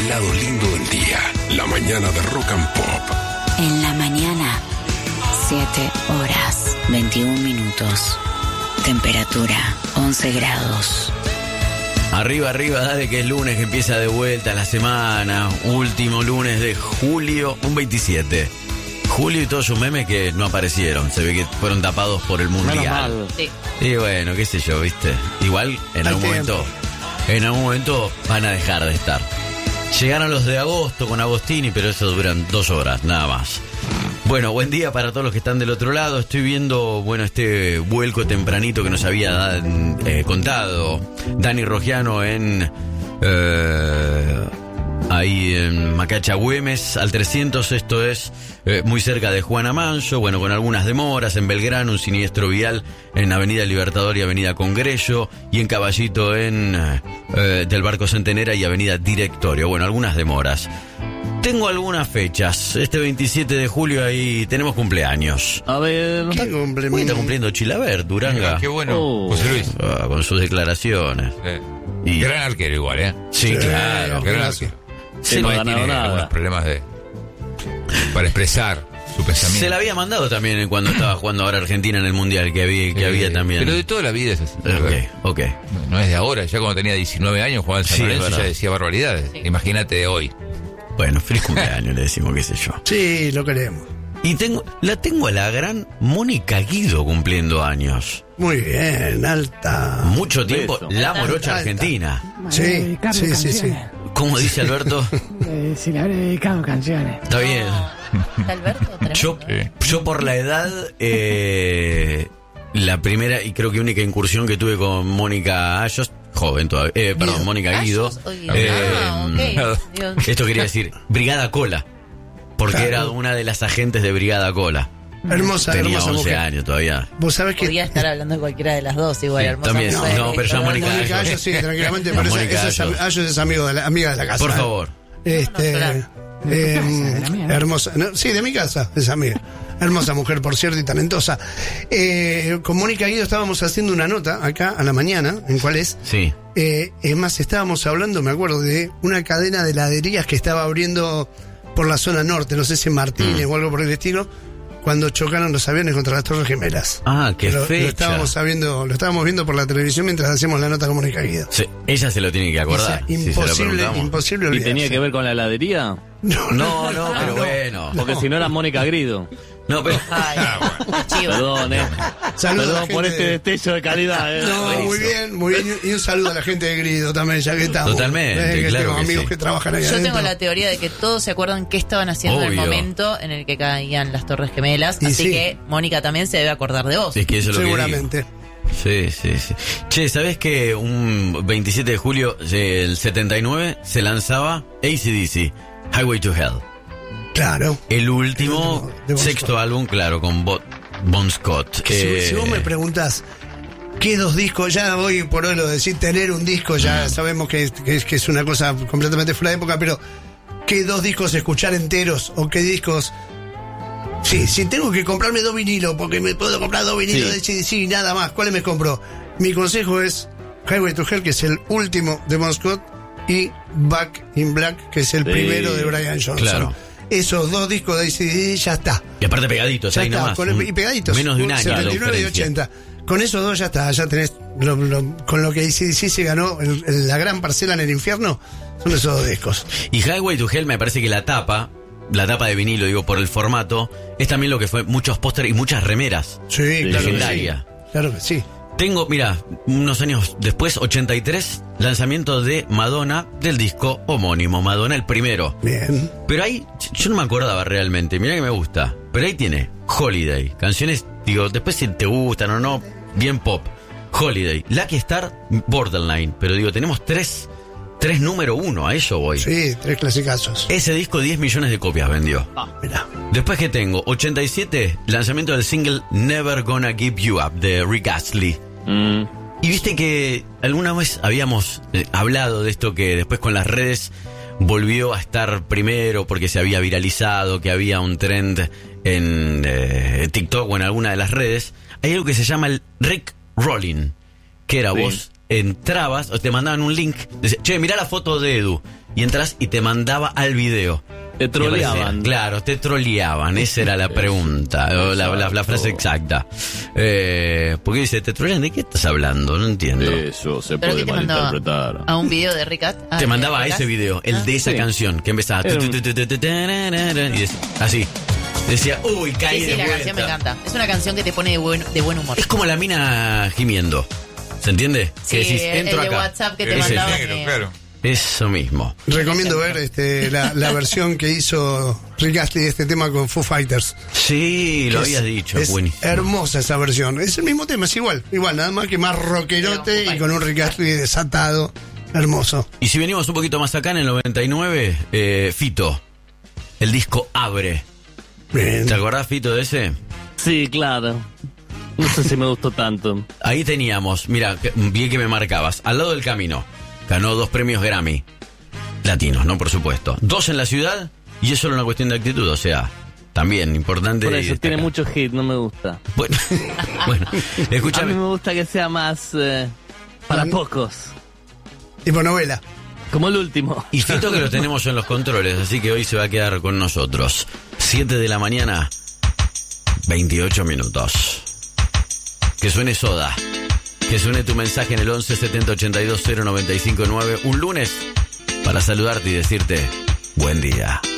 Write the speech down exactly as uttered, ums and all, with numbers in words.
el lado lindo del día. La mañana de Rock and Pop. En la mañana, siete horas, veintiún minutos. Temperatura, once grados. Arriba, arriba, dale que es lunes, que empieza de vuelta la semana. Último lunes de julio, un veintisiete. Julio y todos sus memes que no aparecieron. Se ve que fueron tapados por el mundial. Sí. Y bueno, qué sé yo, ¿viste? Igual en algún momento, en algún momento van a dejar de estar. Llegaron los de agosto con Agostini, pero eso duran dos horas, nada más. Bueno, buen día para todos los que están del otro lado. Estoy viendo, bueno, este vuelco tempranito que nos había eh, contado Dani Rogiano en... Eh, ahí en Macacha Güemes, al trescientos, esto es eh, muy cerca de Juana Manso, bueno, con algunas demoras. En Belgrano, un siniestro vial en Avenida Libertador y Avenida Congreso, y en Caballito en eh, del Barco Centenera y Avenida Directorio, bueno, algunas demoras. Tengo algunas fechas. Este veintisiete de julio ahí tenemos cumpleaños. A ver... ¿Qué cumple? Está cumpliendo Chilaver, Duranga. Qué bueno, Oh. José Luis. Ah, con sus declaraciones. Eh, Y- Gran arquero igual, ¿eh? Sí, claro. Gran arquero. Se, no lo- ha ganado Tiene nada. algunos problemas de para expresar su pensamiento. se la había mandado también cuando estaba jugando ahora Argentina en el Mundial, que había, que Eh, había también. Pero de toda la vida es así. Ok, ok. No, no es de ahora, ya cuando tenía diecinueve años jugaba en San Sí, es Lorenzo verdad. ya decía barbaridades. Imagínate de hoy. Bueno, feliz cumpleaños, le decimos, qué sé yo. Sí, lo queremos. Y tengo, la tengo a la gran Mónica Guido cumpliendo años. Muy bien, alta. Mucho tiempo, Beso. la morocha Alta. argentina. Sí, dedicarle sí, sí, sí. canciones. ¿Cómo dice Alberto? Eh, si le habré dedicado canciones. Está bien. ¿Está Alberto? Tremendo. Yo, Sí. yo por la edad, eh, la primera y creo que única incursión que tuve con Mónica Ayos, joven todavía, eh, perdón, Guido. Mónica Guido. Ayos, oye. eh, Ah, ok. Dios. Esto quería decir, Brigada Cola, porque Claro. era una de las agentes de Brigada Cola. Hermosa, Tenía hermosa once mujer. años todavía. Vos sabés que Podía estar hablando de cualquiera de las dos, igual, Sí, hermosa también. mujer, No, pero ya todo. Mónica Mónica Ayos. Ayos, sí, tranquilamente, No, pero esa- Mónica esa es, Ayos. Ayos es amigo de la, amiga de la casa. Por favor. Este, No, no, eh, De tu casa, de la mía, ¿no? hermosa, no, sí, de mi casa, es amiga. Hermosa mujer, por cierto, y talentosa. Eh, con Mónica Guido estábamos haciendo una nota acá a la mañana, en cuál es. Sí. Eh, es más, estábamos hablando, me acuerdo, de una cadena de heladerías que estaba abriendo por la zona norte, no sé si en Martínez Mm. o algo por el estilo, cuando chocaron los aviones contra las Torres Gemelas. Ah, qué lo, fecha. lo estábamos sabiendo, lo estábamos viendo por la televisión mientras hacíamos la nota con Mónica Guido. Sí, ella se lo tiene que acordar. Esa- si se lo imposible, preguntamos. imposible ¿Y olvidarse. tenía que ver con la heladería? No, No, no, pero no. bueno. Porque si no era Mónica Grido. No, pero. Ay, chivo. Perdón, eh. Saludos a la Perdón por gente este de- destello de calidad, eh. No, Buenísimo. muy bien, muy bien. Y un saludo a la gente de Grido también, ya que estamos. Totalmente, Eh, que claro tengo que amigos sí. que trabajan ahí Yo adentro. tengo la teoría de que todos se acuerdan qué estaban haciendo en el Obvio. momento en el que caían las Torres Gemelas. Y así sí. que Mónica también se debe acordar de vos. Es que eso es lo que digo. Seguramente. Sí, sí, sí. Che, ¿sabés que un veintisiete de julio del setenta y nueve se lanzaba A C D C, Highway to Hell? Claro. El último, El último de Bon sexto Scott. álbum, claro, con Bo- Bon Scott. Si, Eh, si vos me preguntás, ¿qué dos discos? Ya hoy por hoy lo de decir tener un disco, ya Mm. sabemos que, es- que es, que es una cosa completamente fuera de época, pero ¿qué dos discos escuchar enteros? ¿O qué discos? Sí, si tengo que comprarme dos vinilos, porque me puedo comprar dos vinilos Sí. de A C D C y nada más, ¿cuáles me compro? Mi consejo es Highway to Hell, que es el último de Bon Scott, y Back in Black, que es el Sí. primero de Brian Johnson. Claro. Esos dos discos de A C D C ya está. Y aparte pegaditos, Ya ahí está, nomás. con el- un- y pegaditos. Menos de un año. la setenta y nueve y diferencia. ochenta. Con esos dos ya está, ya tenés lo- lo- con lo que A C D C se ganó el- el- la gran parcela en el infierno, son esos dos discos. Y Highway to Hell me parece que la tapa, la tapa de vinilo, digo, por el formato, es también lo que fue muchos pósteres y muchas remeras. Sí, claro que sí. Legendaria. Claro que sí. Tengo, mira, unos años después, ochenta y tres, lanzamiento de Madonna del disco homónimo, Madonna el primero. Bien. Pero ahí, yo no me acordaba realmente, mira que me gusta. Pero ahí tiene Holiday, canciones, digo, después si te gustan o no, bien pop. Holiday, Lucky Star, Borderline. Pero digo, tenemos tres, tres número uno, a eso voy. Sí, tres clasicazos. Ese disco diez millones de copias vendió. Mirá. Después que tengo, ochenta y siete, lanzamiento del single Never Gonna Give You Up de Rick Astley. Mm. Y viste que alguna vez habíamos eh, hablado de esto, que después con las redes volvió a estar primero porque se había viralizado, que había un trend en eh, TikTok o en alguna de las redes. Hay algo que se llama el Rick Rolling, que era Sí. vos entrabas, o te mandaban un link, decía, che, mirá la foto de Edu, y entras y te mandaba al video. Te troleaban. Claro, te troleaban, esa era la pregunta, o la, la, la frase exacta. Eh, porque dice, ¿te trolean? ¿De qué estás hablando? No entiendo. Eso se ¿Pero puede qué te mandaba? malinterpretar. ¿A un video de Ricat? Ah, Te ¿de mandaba a Ricat? ese video, el Ah. de esa Sí. canción, que empezaba... Era un- tu, tu, tu, tu, tararara, y es- así. Decía, uy, caí Sí, de sí, la vuelta. canción me encanta. Es una canción que te pone de buen, de buen humor. Es como la mina gimiendo. ¿Se entiende? Sí, que decís, el entro de acá. WhatsApp que te Ese mandaba. negro, que- claro. Eso mismo. Recomiendo ver este, la, la versión que hizo Rick Astley de este tema con Foo Fighters. Sí, lo Que habías es- dicho. Es Buenísimo. hermosa esa versión. Es el mismo tema, es igual. Igual, nada más que más rockerote Pero, y con un Rick Astley desatado. Hermoso. Y si venimos un poquito más acá, en el noventa y nueve, eh, Fito. El disco Abre. Bien. ¿Te acordás, Fito, de ese? Sí, claro. No sé si me gustó tanto. Ahí teníamos, mira, que- bien que me marcabas, Al lado del camino. Ganó dos premios Grammy. Latinos, ¿no? Por supuesto. Dos en la ciudad, y es solo una cuestión de actitud, o sea, también importante. Por eso, destacar. tiene mucho hit, no me gusta. Bueno, bueno, A mí escúchame. me gusta que sea más eh, para Mm. pocos. Tipo novela. Como el último. Y Fito que lo tenemos en los controles, así que hoy se va a quedar con nosotros. siete de la mañana, veintiocho minutos. Que suene Soda. Que suene tu mensaje en el once setenta ochenta y dos cero noventa y cinco nueve. Un lunes para saludarte y decirte buen día.